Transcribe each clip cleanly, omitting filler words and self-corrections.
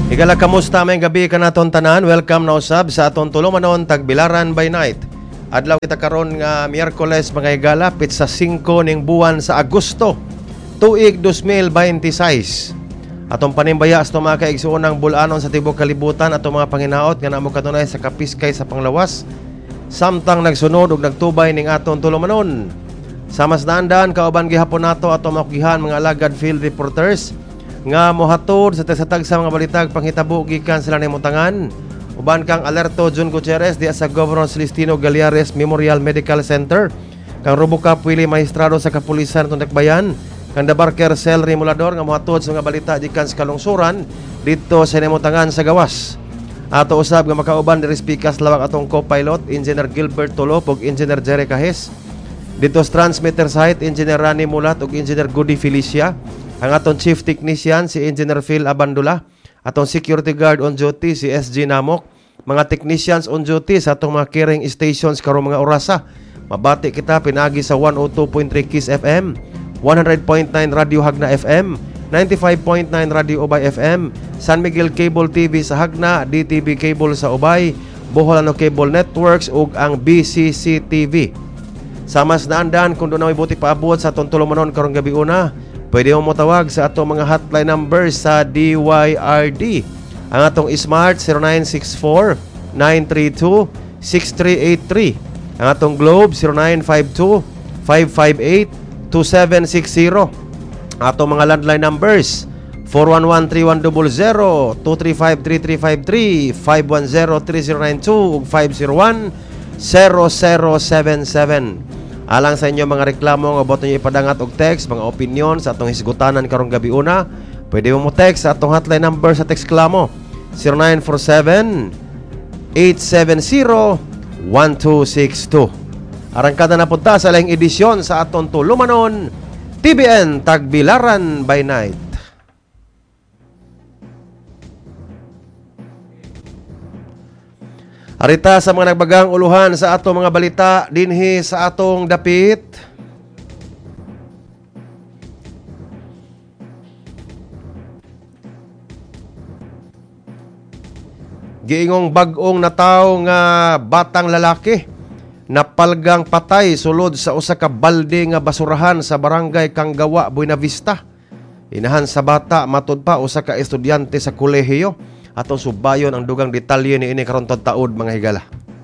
Igala, kamusta may gabi ka naton tanan? Welcome na usab sa aton tulumanon Tagbilaran by Night. Adlaw kita karon nga Miyerkules mga igala, pit sa 5 ning buwan sa Agosto, tuig 2026. Atong panimbaya sa mga kaigsuonang bulanon sa tibok kalibutan atong mga panginaot nga namo katunay sa kapiskay sa panglawas. Samtang nagsunod ug nagtubay ning aton tulumanon. Sa mas naandan kauban gihapon nato atong makugihan mga alagad field reporters nga mohatod sa tagsatag sa mga balitag panghitabo gikan sila ni Mutangan. Uban kang Alerto Jun Gutierrez di sa Governor Celestino Galiares Memorial Medical Center, kang Roboca Pili Maestrado sa Kapulisan itong Dakbayan, kang Dabarker Cel Rimulador nga mohatod sa mga balita gikan sa kalungsuran dito sa Mutangan sa gawas. Ato usab nga makauban diri speakers lawak atong co-pilot Engineer Gilbert Tulop ug Engineer Jerry Cahes. Dito sa transmitter site Engineer Rani Mulat ug Engineer Goody Felicia. Ang atong Chief Technician si Engineer Phil Abandula, atong Security Guard on duty si SG Namok, mga technicians on duty sa atong mga carrying stations karong mga orasa. Mabati kita pinagi sa 102.3 Kiss FM, 100.9 Radio Hagna FM, 95.9 Radio Ubay FM, San Miguel Cable TV sa Hagna, DTV Cable sa Ubay, Boholano Cable Networks ug ang BCC TV. Sa mas naandan kung doon na may buti paabot sa atong tulumanon karong gabi una, pwede mo tawag sa atong mga hotline numbers sa DYRD. Ang atong Smart 0964-932-6383. Ang atong Globe 0952-558-2760. Atong mga landline numbers 411-3100, 235-3353, 510-3092 ug 501-0077. Alang sa inyo mga reklamo nga boto nyo ipadangat og text, mga opinion sa atong hisgutanan karong gabi una, pwede mo text sa atong hotline number sa text klamo 0947-870-1262. Arangkada na punta sa laing edisyon sa atong tulumanon TBN Tagbilaran by Night. Arita sa mga nagbagang uluhan sa atong mga balita dinhi sa atong dapit. Giingong bag-ong natawo nga batang lalaki napalgang patay sulod sa usa ka balde nga basurahan sa barangay Kanggawa, Buena Vista. Inahan sa bata matud pa usa ka estudyante sa kolehiyo. Atong subayon ang dugang detalye ni ini karon taud mga higala.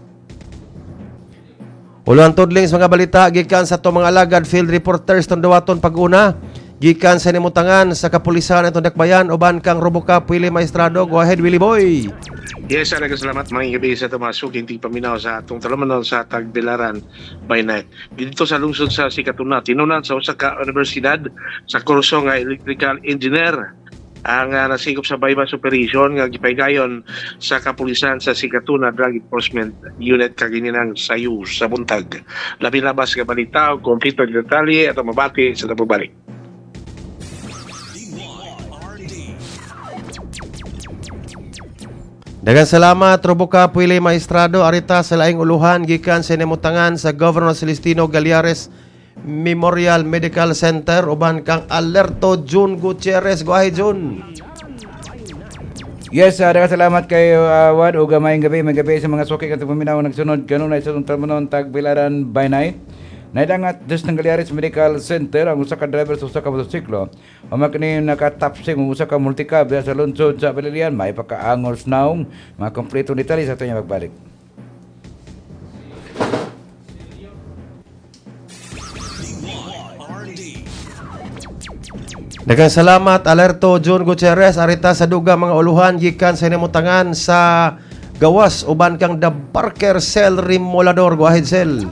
Ulan tudling sa mga balita gikan sa atong mga alagad field reporters tong dawaton pag-una gikan sa Mutangan sa Kapulisan atong Dakbayan uban kang Roboca Pili Maestrado. Go ahead Willie Boy. Yes, salamat mga gabi sa tumasok hindi paminaw sa atong tulumanon sa Tagbilaran by Night. Dito sa lungsod sa Sikatuna, tinunan sa usa ka universidad sa kurso nga electrical engineer ang nasikop sa bypass operation nga gipaygayon sa Kapulisan sa Sikatuna Drug Enforcement Unit kagininang sayo sa buntag. Labi labas nga balita o kompleto detalye at mabati sa tapobalik. Daghang salamat Roboca Pili Maestrado. Arita sa laing uluhan gikan sa Mutangan sa Governor Celestino Galiares Memorial Medical Center uban kang Alerto Jun Gutierrez. Go ahead Jun. Yes, daghang salamat kay Wad ug mayong gabi sa mga suki katong paminaw nagsunod kanunay sa tulumanon Tagbilaran by Night. Naidangat des ng Galiares Medical Center ang usa ka driver sa usa ka motorsiklo. Amo kini nakatapsing ang usa ka multicab sa lungsod sa Balilian. May pagkaangos naong mga kompleto detalye sa tunya magbalik. Daghang salamat Alerto Jun Gutierrez. Arita sa dugang mga uluhan gikan sa Mutangan sa gawas uban kang Dabarker Cel Rimulador. Go ahead Cel.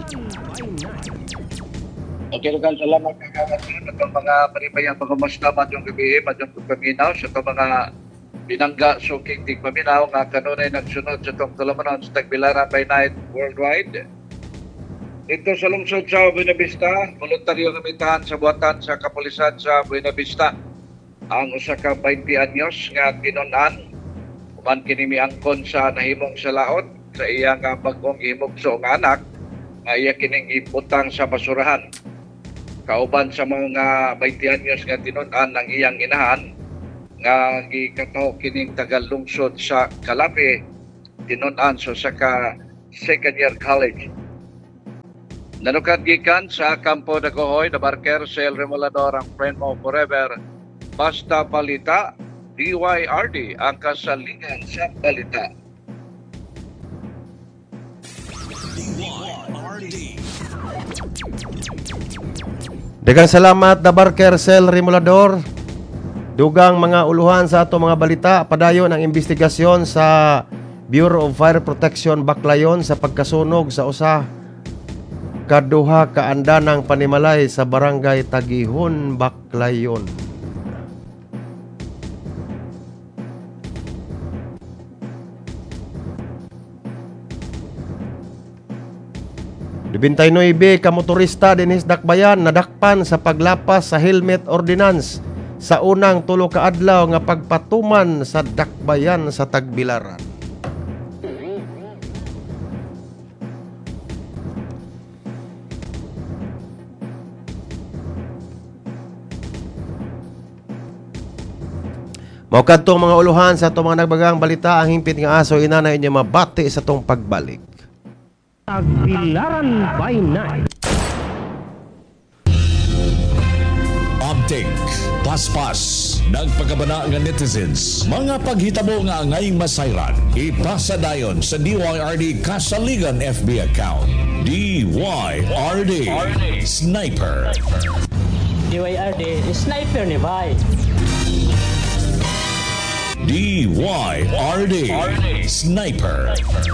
Okay, salamat kagatin itong mga panibayang pagmamasdamat yung gabi yung paminaw sa itong mga binangga suking tigpaminaw nga kanunay nagsunod sa itong tulumanon sa Tagbilaran by Night worldwide. Ito sa lungsod sa Buena Vista, voluntaryo gamitahan sa buhatan sa Kapulisan sa Buena Vista ang usa ka 20 anyos nga tinunan uban kini miangkon sa nahimong sa laot sa iyang bag-ong himugso nga anak nga iya kining iputang sa basurahan. Kauban sa mga 20 anyos nga tinunan ng iyang inahan nga gikato kining tagalungsod sa Kalapi tinunan sa ka second year college. Nanukad gikan sa Campo de Cojoy, the Barker, Sel Remolador, ang friend mo forever. Basta balita, DYRD, ang kasalingan sa balita. Daghang salamat da Barker Sel Remolador. Dugang mga uluhan sa ato mga balita, padayon ang investigasyon sa Bureau of Fire Protection Baclayon sa pagkasunog sa usa kaduha ka andanang panimalay sa barangay Tagihon, Baclayon. Dibintay 9 ka motorista dinis Dakbayan nadakpan sa paglapas sa helmet ordinance sa unang tulo ka adlaw nga pagpatuman sa Dakbayan sa Tagbilaran. Mao kadtong mga uluhan sa atong mga nagbagang balita, ang himpit nga aso inanay inyo mabati sa tong pagbalik. Tagbilaran by Night. Update, paspas, nagpagabana nga netizens, mga paghitabo nga ngayong masayran, ipasa dayon sa DYRD Kasaligan FB account. DYRD Sniper. DYRD Sniper ni Bay. DYRD Sniper.